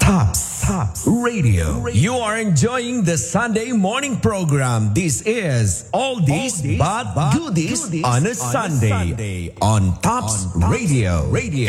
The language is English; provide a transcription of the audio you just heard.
Tops Radio. You are enjoying the Sunday morning program. This is Oldies but Goodies on a Sunday on Tops Radio.